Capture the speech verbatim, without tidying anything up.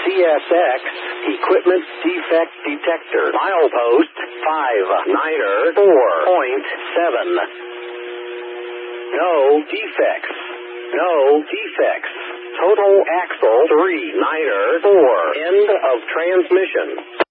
C S X Equipment Defect Detector. Milepost five niner four point seven. No defects. No defects. Total axle three niner four. End of transmission.